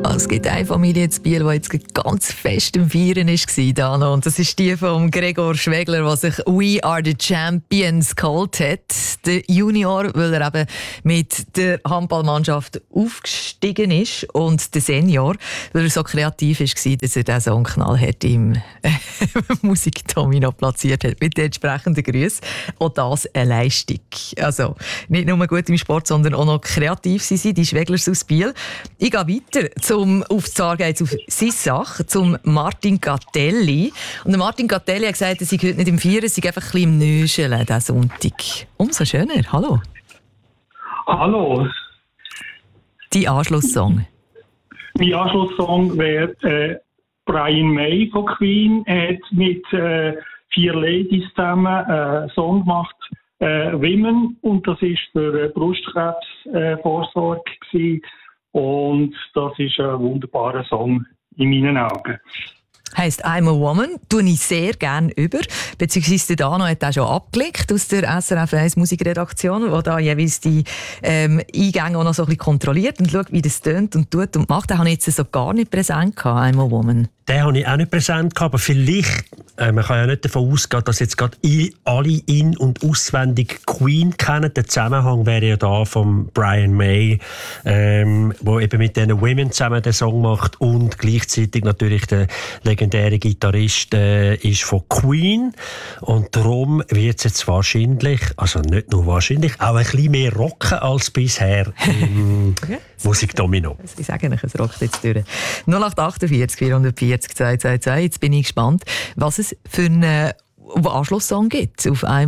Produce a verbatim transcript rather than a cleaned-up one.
Es gibt eine Familie in Biel, die jetzt ganz fest im Feiern war, Dano. Und das ist die von Gregor Schwegler, der sich «We are the Champions» geholt hat. Der Junior, weil er eben mit der Handballmannschaft aufgestiegen ist. Und der Senior, weil er so kreativ war, dass er diesen Song knallhart im Musikdomino platziert hat. Mit den entsprechenden Grüßen. Auch das eine Leistung. Also nicht nur gut im Sport, sondern auch noch kreativ sind sie, die Schweglers aus Biel. Ich gehe weiter zum auf Zargeits auf Sissach, zum Martin Gattelli. Und der Martin Gattelli hat gesagt, er sei heute nicht im Feiern, er sei einfach ein bisschen im Nöscheln diesen Sonntag. Umso schöner. Hallo. Hallo. Dein Anschlusssong? Mein Anschlusssong wäre äh, Brian May von Queen. Er hat mit äh, vier Ladies zusammen äh, einen Song gemacht, äh, Women. Und das war für äh, Brustkrebsvorsorge. Äh, Und das ist ein wunderbarer Song in meinen Augen. Heisst «I'm a Woman», tue ich sehr gerne über. Beziehungsweise der Dano hat auch schon abgelegt aus der S R F eins Musikredaktion, wo da jeweils die ähm, Eingänge auch noch so ein bisschen kontrolliert und schaut, wie das tönt und tut und macht. Den habe ich jetzt so gar nicht präsent gehabt, «I'm a Woman». Den habe ich auch nicht präsent gehabt, aber vielleicht, äh, man kann ja nicht davon ausgehen, dass jetzt gerade alle in- und auswendig Queen kennen. Der Zusammenhang wäre ja da von Brian May, ähm, wo eben mit diesen Women zusammen den Song macht und gleichzeitig natürlich der legendäre Gitarrist äh, ist von Queen. Und darum wird es jetzt wahrscheinlich, also nicht nur wahrscheinlich, auch ein bisschen mehr rocken als bisher im okay. Musikdomino. Ich sage euch, es rockt jetzt durch. null acht achtundvierzig vierhundertvierzig zwei zwei zwei. Jetzt bin ich gespannt, was es für einen Anschlusssong gibt auf einem